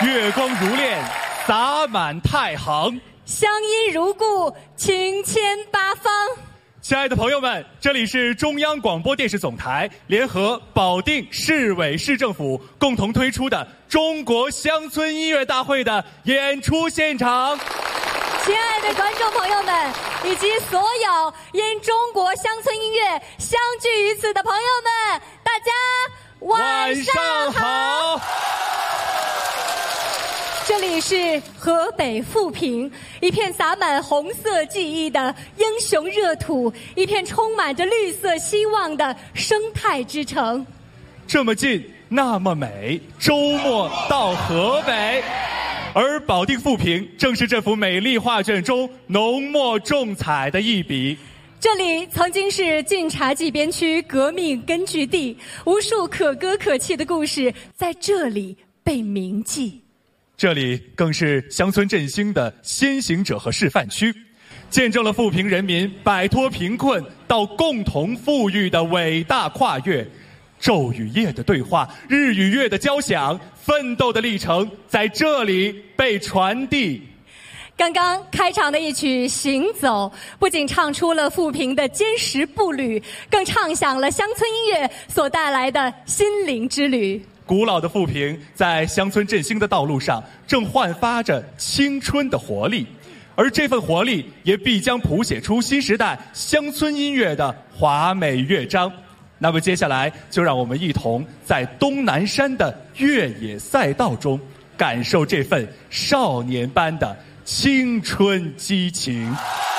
月光如练，洒满太行。 乡音如故，情牵八方。 亲爱的朋友们，这里是中央广播电视总台联合保定市委市政府共同推出的中国乡村音乐大会的演出现场。 亲爱的观众朋友们，以及所有因中国乡村音乐相聚于此的朋友们，大家晚上好。这里是河北富平，一片洒满红色记忆的英雄热土，一片充满着绿色希望的生态之城。 这么近，那么美，周末到河北。而保定富平正是这幅美丽画卷中浓墨重彩的一笔。 这里曾经是晋察冀边区革命根据地，无数可歌可泣的故事在这里被铭记。 这里更是乡村振兴的先行者和示范区，见证了富平人民摆脱贫困到共同富裕的伟大跨越。昼与夜的对话，日与月的交响，奋斗的历程在这里被传递。 刚刚开场的一曲《行走》，不仅唱出了富平的坚实步履，更唱响了乡村音乐所带来的心灵之旅。 古老的富平在乡村振兴的道路上正焕发着青春的活力，而这份活力也必将谱写出新时代乡村音乐的华美乐章。那么接下来就让我们一同在东南山的越野赛道中感受这份少年般的青春激情。